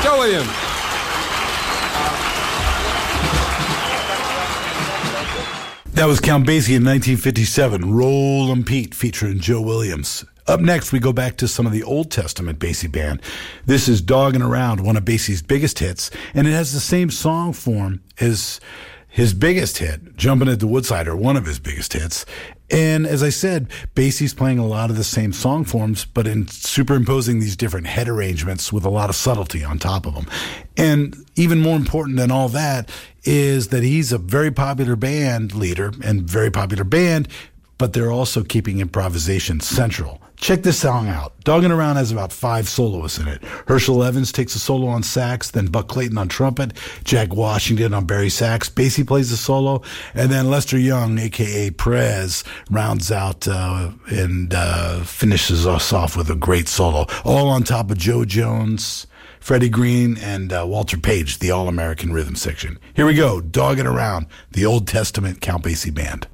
Joe Williams. That was Count Basie in 1957, Rollin' Pete featuring Joe Williams. Up next, we go back to some of the Old Testament Basie band. This is Doggin' Around, one of Basie's biggest hits, and it has the same song form as his biggest hit, Jumpin' at the Woodside, or one of his biggest hits. And as I said, Basie's playing a lot of the same song forms, but in superimposing these different head arrangements with a lot of subtlety on top of them. And even more important than all that is that he's a very popular band leader and very popular band, but they're also keeping improvisation central. Check this song out. Doggin' Around has about 5 soloists in it. Herschel Evans takes a solo on sax, then Buck Clayton on trumpet, Jack Washington on bari sax, Basie plays a solo, and then Lester Young, a.k.a. Prez, rounds out and finishes us off with a great solo, all on top of Joe Jones, Freddie Green, and Walter Page, the All-American Rhythm section. Here we go, Doggin' Around, the Old Testament Count Basie Band.